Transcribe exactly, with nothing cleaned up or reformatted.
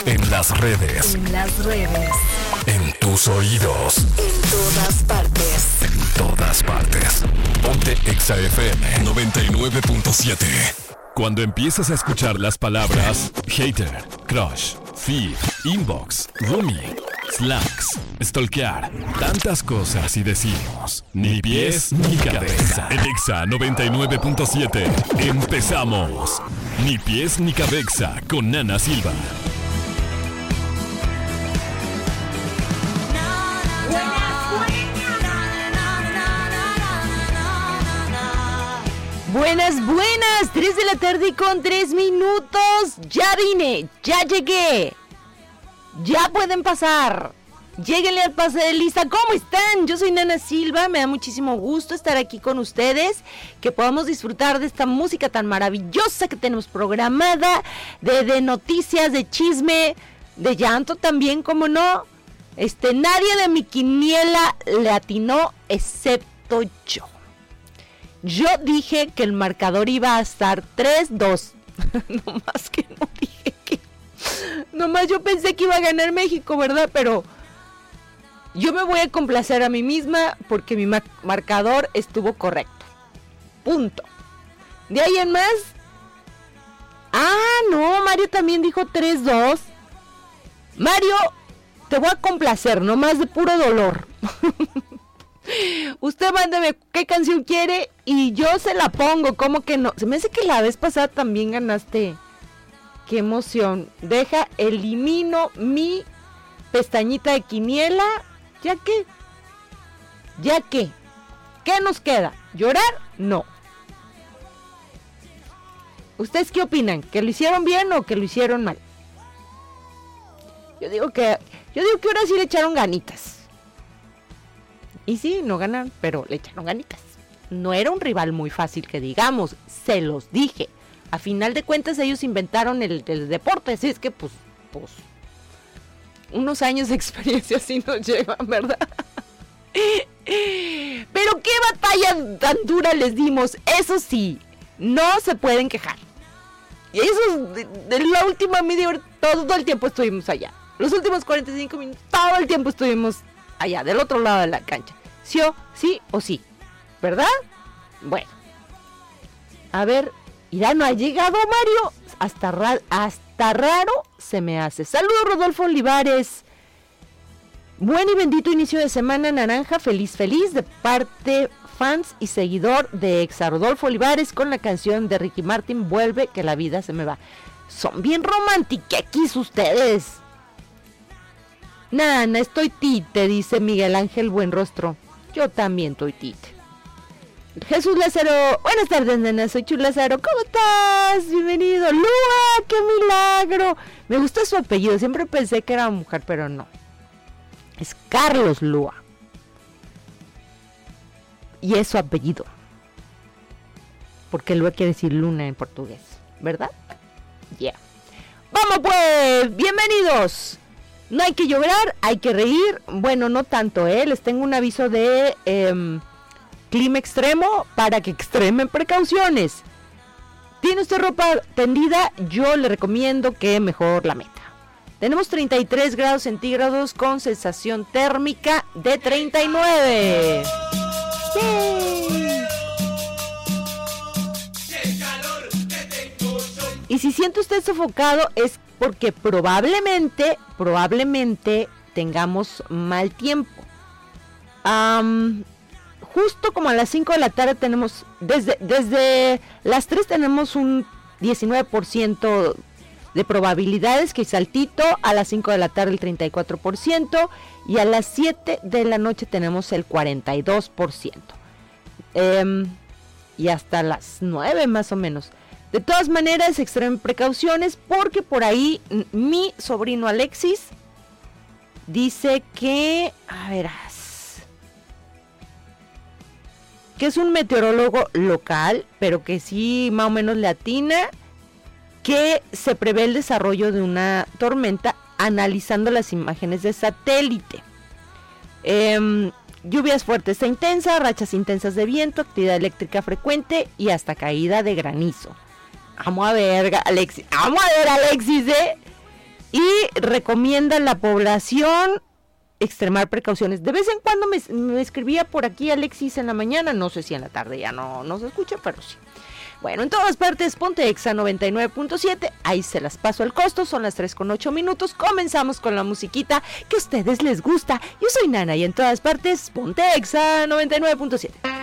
En las redes. En las redes. En tus oídos. En todas partes. En todas partes. Ponte Exa F M noventa y nueve punto siete. Cuando empiezas a escuchar las palabras hater, crush, feed, inbox, roomie, slacks, stalkear, tantas cosas y decimos ni pies ni cabeza. En Exa noventa y nueve punto siete empezamos. Ni pies ni cabeza con Nana Silva. Buenas, buenas, tres de la tarde con tres minutos, ya vine, ya llegué, ya pueden pasar, lléguenle al pase de lista. ¿Cómo están? Yo soy Nana Silva, me da muchísimo gusto estar aquí con ustedes, que podamos disfrutar de esta música tan maravillosa que tenemos programada, de, de noticias, de chisme, de llanto también, como no, este, nadie de mi quiniela le atinó excepto yo. Yo dije que el marcador iba a estar tres dos. No más que no dije que... Nomás yo pensé que iba a ganar México, ¿verdad? Pero yo me voy a complacer a mí misma porque mi ma- marcador estuvo correcto. Punto. De ahí en más... Ah, no, Mario también dijo tres dos. Mario, te voy a complacer, nomás de puro dolor. Usted mándeme qué canción quiere y yo se la pongo. ¿Cómo que no? Se me hace que la vez pasada también ganaste. Qué emoción. Deja, elimino mi pestañita de quiniela. ¿Ya qué? ¿Ya qué? ¿Qué nos queda? ¿Llorar? No. ¿Ustedes qué opinan? ¿Que lo hicieron bien o que lo hicieron mal? Yo digo que Yo digo que ahora sí le echaron ganitas. Y sí, no ganan, pero le echaron ganitas. No era un rival muy fácil que digamos, se los dije. A final de cuentas ellos inventaron el, el deporte, así es que pues, pues, unos años de experiencia sí nos llevan, ¿verdad? Pero qué batalla tan dura les dimos, eso sí, no se pueden quejar. Y eso, de, de la última media hora, todo el tiempo estuvimos allá. Los últimos cuarenta y cinco minutos, todo el tiempo estuvimos allá, del otro lado de la cancha. ¿Sí o sí o sí? ¿Verdad? Bueno. A ver, ya no ha llegado Mario. Hasta, ra- hasta raro se me hace. Saludos, Rodolfo Olivares. Buen y bendito inicio de semana naranja. Feliz, feliz de parte fans y seguidor de Exa. Rodolfo Olivares con la canción de Ricky Martin, Vuelve que la vida se me va. Son bien romantiquequis ustedes. Nana, estoy tite, dice Miguel Ángel Buenrostro. Yo también estoy tite. Jesús Lázaro, buenas tardes, nena, soy Chu Lázaro. ¿Cómo estás? Bienvenido. Lua, qué milagro. Me gusta su apellido, siempre pensé que era mujer, pero no. Es Carlos Lua. Y es su apellido. Porque Lua quiere decir luna en portugués, ¿verdad? Yeah. Vamos pues, bienvenidos. No hay que llorar, hay que reír. Bueno, no tanto, ¿eh? Les tengo un aviso de eh, clima extremo para que extremen precauciones. ¿Tiene usted ropa tendida? Yo le recomiendo que mejor la meta. Tenemos treinta y tres grados centígrados con sensación térmica de treinta y nueve. ¡Yay! Y si siente usted sofocado es porque probablemente, probablemente tengamos mal tiempo. Um, justo como a las cinco de la tarde tenemos, desde, desde las tres tenemos un diecinueve por ciento de probabilidades, que saltito, a las cinco de la tarde el treinta y cuatro por ciento y a las siete de la noche tenemos el cuarenta y dos por ciento. Um, y hasta las nueve más o menos. De todas maneras, extremen precauciones porque por ahí n- mi sobrino Alexis dice que, a verás, que es un meteorólogo local, pero que sí más o menos le atina, que se prevé el desarrollo de una tormenta analizando las imágenes de satélite. Eh, lluvias fuertes e intensas, rachas intensas de viento, actividad eléctrica frecuente y hasta caída de granizo. Vamos a ver, Alexis, vamos a ver, Alexis, ¿eh? y recomienda a la población extremar precauciones. De vez en cuando me, me escribía por aquí Alexis en la mañana, no sé si en la tarde ya no, no se escucha, pero sí. Bueno, en todas partes, Ponte Exa noventa y nueve punto siete, ahí se las paso al costo, son las tres con ocho minutos, comenzamos con la musiquita que a ustedes les gusta. Yo soy Nana y en todas partes, Ponte Exa noventa y nueve punto siete.